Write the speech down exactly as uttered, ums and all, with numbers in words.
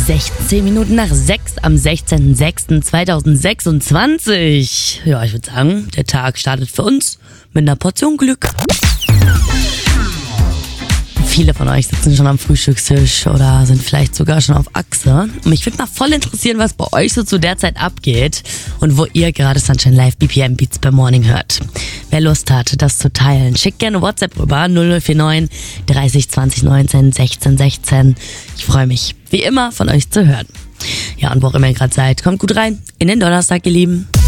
sechzehn Minuten nach sechs am sechzehnten sechsten zweitausendsechsundzwanzig. Ja, ich würde sagen, der Tag startet für uns mit einer Portion Glück. Viele von euch sitzen schon am Frühstückstisch oder sind vielleicht sogar schon auf Achse. Und mich würde mal voll interessieren, was bei euch so zu der Zeit abgeht und wo ihr gerade Sunshine Live B P M Beats per Morning hört. Wer Lust hat, das zu teilen, schickt gerne WhatsApp rüber null null vier neun dreißig zwanzig neunzehn sechzehn sechzehn. Ich freue mich, wie immer, von euch zu hören. Ja, und wo auch immer ihr gerade seid, kommt gut rein in den Donnerstag, ihr Lieben.